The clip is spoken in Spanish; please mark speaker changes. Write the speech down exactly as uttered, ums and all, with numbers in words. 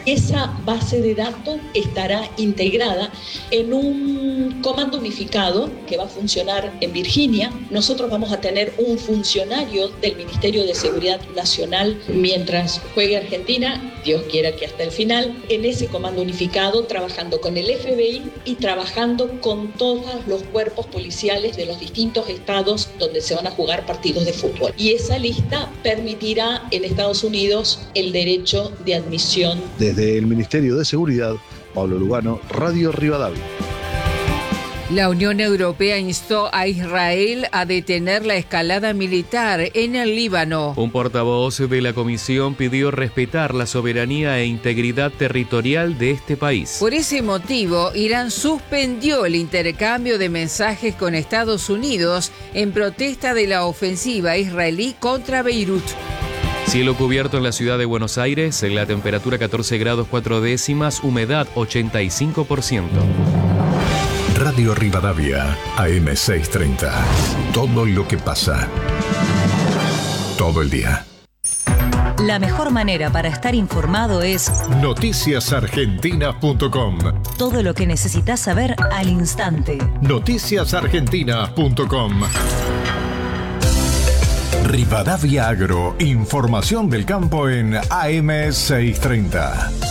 Speaker 1: Esa base de datos estará integrada en un comando unificado que va a funcionar en Virginia. Nosotros vamos a tener un funcionario del Ministerio de Seguridad Nacional mientras juegue Argentina, Dios quiera que hasta el final, en ese comando unificado, trabajando con el F B I y trabajando con todos los cuerpos policiales de los distintos estados donde se van a jugar partidos de fútbol. Y esa lista permitirá en Estados Unidos el derecho de admisión.
Speaker 2: Desde el Ministerio de Seguridad, Pablo Lugano, Radio Rivadavia.
Speaker 3: La Unión Europea instó a Israel a detener la escalada militar en el Líbano.
Speaker 4: Un portavoz de la Comisión pidió respetar la soberanía e integridad territorial de este país.
Speaker 3: Por ese motivo, Irán suspendió el intercambio de mensajes con Estados Unidos en protesta de la ofensiva israelí contra Beirut.
Speaker 4: Cielo cubierto en la ciudad de Buenos Aires, la temperatura catorce grados cuatro décimas, humedad ochenta y cinco por ciento.
Speaker 5: Radio Rivadavia, A M seiscientos treinta. Todo lo que pasa. Todo el día.
Speaker 6: La mejor manera para estar informado es
Speaker 5: noticias argentinas punto com.
Speaker 6: Todo lo que necesitas saber al instante.
Speaker 5: noticias argentinas punto com. Rivadavia Agro, información del campo en A M seiscientos treinta.